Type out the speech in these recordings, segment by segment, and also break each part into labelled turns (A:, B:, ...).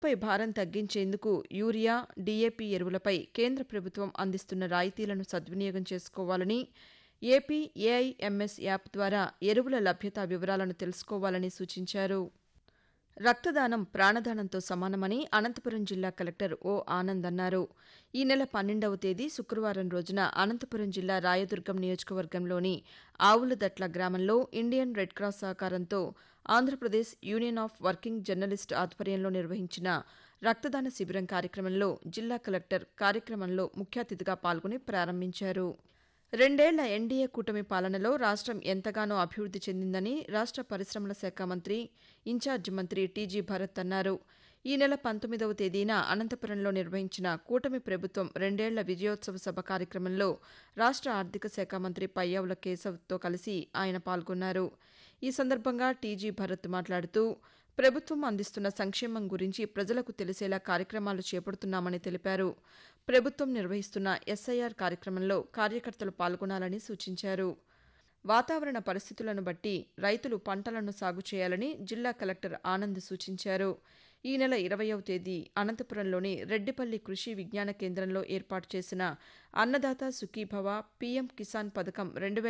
A: పై భారం తగ్గించేందుకు urea, DAP ఎరువులపై కేంద్ర ప్రభుత్వం అందిస్తున్న రాయితీలను సద్వినియోగం చేసుకోవాలని, ఏపీ ఏఐఎంఎస్ యాప్ ద్వారా ఎరువుల లభ్యత వివరాలను తెలుసుకోవాలని సూచించారు. రక్తదానం ప్రాణదానంతో సమానమని అనంతపురం జిల్లా కలెక్టర్ ఓ ఆనంద్ అన్నారు. ఈ నెల 12వ తేదీ శుక్రవారం రోజున అనంతపురం జిల్లా రాయదుర్గం నియోజకవర్గంలోని ఆవులదట్ల గ్రామంలో ఇండియన్ రెడ్ క్రాస్ సహకారంతో Andhra Pradesh union of working journalist ఆధ్వర్యంలో నిర్వహించిన రక్తదాన శిబిరం కార్యక్రమంలో జిల్లా కలెక్టర్ కార్యక్రమంలో ముఖ్య అతిథిగా పాల్గొని ప్రారంభించారు. 2 ఏళ్ల ఎన్డీఏ కూటమి పాలనలో రాష్ట్రం ఎంతగానో అభివృద్ది చెందిందని రాష్ట్ర పరిశ్రమల శాఖ మంత్రి, ఇన్ఛార్జి మంత్రి టీజీ భరత్ అన్నారు. ఈ నెల 19వ తేదీన అనంతపురంలో నిర్వహించిన కూటమి ప్రభుత్వం 2 ఏళ్ల విజయోత్సవ సభ కార్యక్రమంలో రాష్ట్ర ఆర్థిక శాఖ మంత్రి పయ్యావుల కేశవ్తో కలిసి ఆయన పాల్గొన్నారు. ఈ సందర్భంగా టీజీ భరత్ మాట్లాడుతూ ప్రభుత్వం అందిస్తున్న సంక్షేమం గురించి ప్రజలకు తెలిసేలా కార్యక్రమాలు చేపడుతున్నామని తెలిపారు. ప్రభుత్వం నిర్వహిస్తున్న ఎస్ఐఆర్ కార్యక్రమంలో కార్యకర్తలు పాల్గొనాలని సూచించారు. వాతావరణ పరిస్థితులను బట్టి రైతులు పంటలను సాగు చేయాలని జిల్లా కలెక్టర్ ఆనంద్ సూచించారు. ఈ నెల 20వ తేదీ అనంతపురంలోని రెడ్డిపల్లి కృషి విజ్ఞాన కేంద్రంలో ఏర్పాటు చేసిన అన్నదాత సుఖీభవ పీఎం కిసాన్ పథకం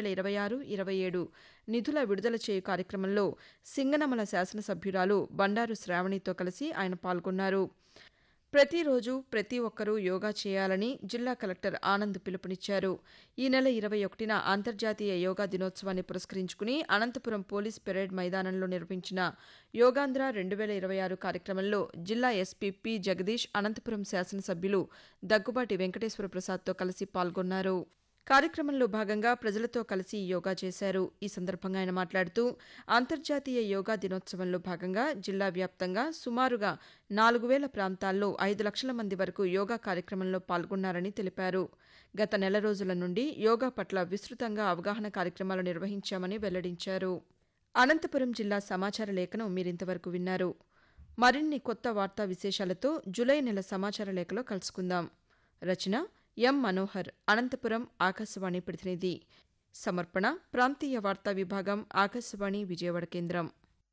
A: 2026-27 నిధుల విడుదల చేయు కార్యక్రమంలో సింగనమల శాసనసభ్యురాలు బండారు శ్రావణితో కలిసి ఆయన పాల్గొన్నారు. ప్రతిరోజు ప్రతి ఒక్కరూ యోగా చేయాలని జిల్లా కలెక్టర్ ఆనంద్ పిలుపునిచ్చారు. ఈ నెల 21న అంతర్జాతీయ యోగా దినోత్సవాన్ని పురస్కరించుకుని అనంతపురం పోలీస్ పెరేడ్ మైదానంలో నిర్వహించిన యోగాంధ్ర 2026 కార్యక్రమంలో జిల్లా ఎస్పీ పి జగదీష్ అనంతపురం శాసనసభ్యులు దగ్గుబాటి వెంకటేశ్వర ప్రసాద్తో కలిసి పాల్గొన్నారు. కార్యక్రమంలో భాగంగా ప్రజలతో కలిసి యోగా చేశారు. ఈ సందర్భంగా ఆయన మాట్లాడుతూ అంతర్జాతీయ యోగా దినోత్సవంలో భాగంగా జిల్లా వ్యాప్తంగా సుమారుగా 4,000 ప్రాంతాల్లో 5 లక్షల మంది వరకు యోగా కార్యక్రమంలో పాల్గొన్నారని తెలిపారు. గత నెల రోజుల నుండి యోగా పట్ల విస్తృతంగా అవగాహన కార్యక్రమాలు నిర్వహించామని వెల్లడించారు. అనంతపురం జిల్లా సమాచార లేఖను మీరింతవరకు విన్నారు. మరిన్ని కొత్త వార్తా విశేషాలతో జూలై నెల సమాచార లేఖలో కలుసుకుందాం. రచన ఎం మనోహర్, అనంతపురం ఆకాశవాణి ప్రతినిధి. సమర్పణ ప్రాంతీయ వార్తా విభాగం, ఆకాశవాణి విజయవాడ కేంద్రం.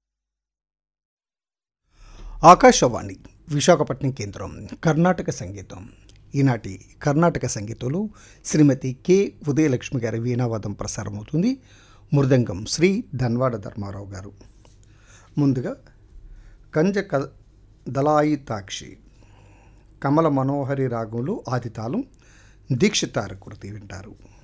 B: ఆకాశవాణి విశాఖపట్నం కేంద్రం. కర్ణాటక సంగీతం. ఈనాటి కర్ణాటక సంగీతంలో శ్రీమతి కె ఉదయలక్ష్మి గారి వీణావాదం ప్రసారమవుతుంది. మృదంగం శ్రీ ధన్వాడ ధర్మారావు గారు. ముందుగా కంజ దళాయితాక్షి కమల మనోహరి రాగంలో ఆదితాళం దీక్షితార కృతి వింటారు.